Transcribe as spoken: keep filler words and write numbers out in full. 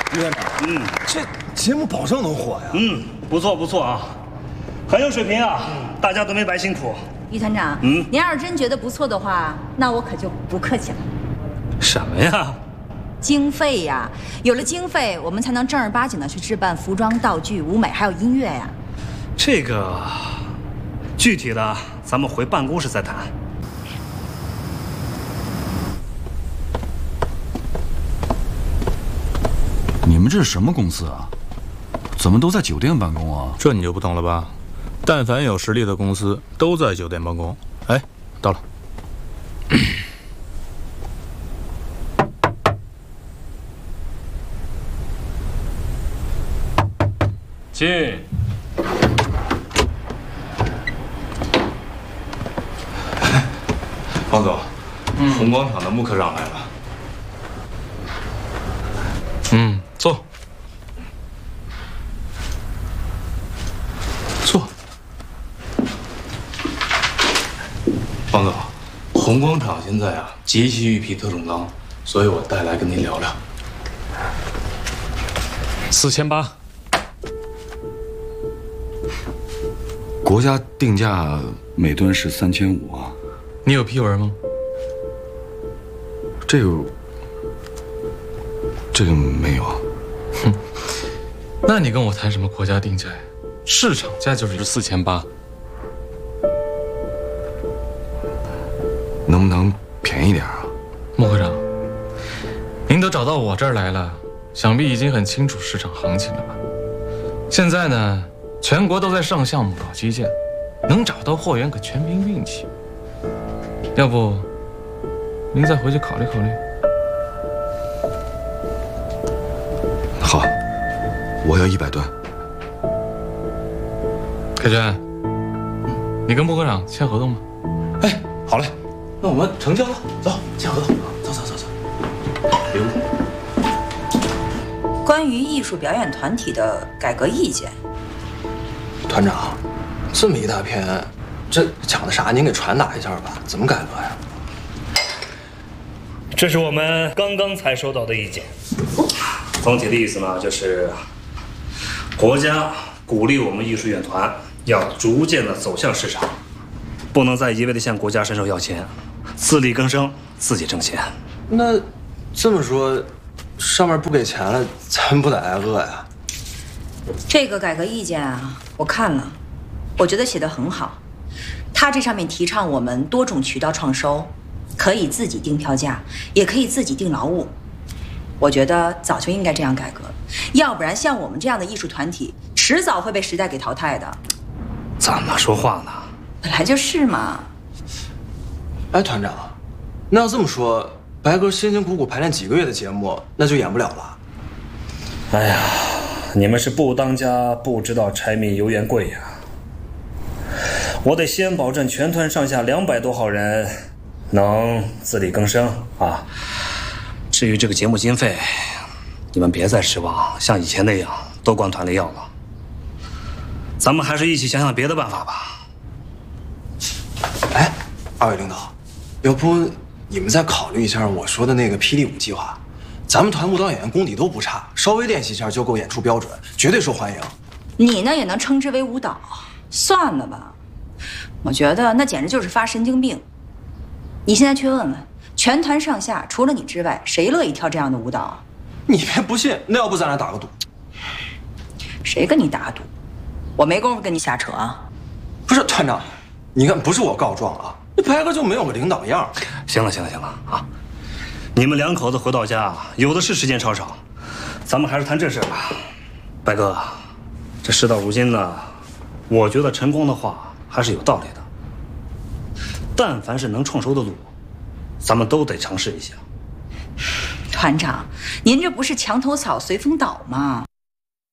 于院长，嗯，这节目保证能火呀。 嗯，不错不错啊，很有水平啊，大家都没白辛苦。 于团长，嗯，您要是真觉得不错的话，那我可就不客气了。 什么呀？ 经费呀，有了经费，我们才能正儿八经的去置办服装、道具、舞美还有音乐呀。 这个具体的，咱们回办公室再谈。 你们这是什么公司啊？怎么都在酒店办公啊？ 这你就不懂了吧？但凡有实力的公司都在酒店办公。哎，到了。 进。 王总，嗯，红广场的穆科长来了。 嗯，坐。 坐。王总，红广场现在啊急需一批特种钢，所以我带来跟您聊聊。 四千八。 国家定价每吨是三千五啊。 你有批文吗？ 这个，这个没有。 哼，那你跟我谈什么国家定价呀？市场价就是四千八。 能不能便宜点啊？ 穆科长，您都找到我这儿来了，想必已经很清楚市场行情了吧？现在呢，全国都在上项目搞基建，能找到货源可全凭运气。要不，您再回去考虑考虑。 好，我要一百吨。 凯旋，你跟穆科长签合同吗？ 哎，好嘞，那我们成交了，走，签合同，走走走走。别误。 关于艺术表演团体的改革意见， 团长，这么一大篇，这讲的啥？您给传达一下吧。怎么改革呀？ 这是我们刚刚才收到的意见。总体的意思呢，就是国家鼓励我们艺术院团要逐渐的走向市场，不能再一味的向国家伸手要钱，自力更生，自己挣钱。 那这么说，上面不给钱了，咱不得挨饿呀？ 这个改革意见啊，我看了，我觉得写得很好。他这上面提倡我们多种渠道创收，可以自己定票价，也可以自己定劳务。我觉得早就应该这样改革，要不然像我们这样的艺术团体，迟早会被时代给淘汰的。 怎么说话呢？ 本来就是嘛。 哎，团长，那要这么说，白鸽辛辛苦苦排练几个月的节目，那就演不了了。 哎呀，你们是不当家不知道柴米油盐贵呀！我得先保证全团上下两百多号人能自力更生啊。至于这个节目经费，你们别再指望像以前那样都管团里要了。咱们还是一起想想别的办法吧。 哎，二位领导，要不你们再考虑一下我说的那个霹雳舞计划？咱们团舞蹈演员功底都不差，稍微练习一下就够演出标准，绝对受欢迎。 你呢也能称之为舞蹈？算了吧，我觉得那简直就是发神经病。你现在去问问，全团上下除了你之外，谁乐意跳这样的舞蹈？ 你别不信，那要不咱俩打个赌？ 谁跟你打赌？我没工夫跟你瞎扯啊！ 不是团长，你看不是我告状啊，那白哥就没有个领导样。 行了行了行了啊！你们两口子回到家有的是时间吵吵，咱们还是谈正事吧。白哥，这事到如今呢，我觉得陈光的话还是有道理的。但凡是能创收的路，咱们都得尝试一下。 团长，您这不是墙头草随风倒吗？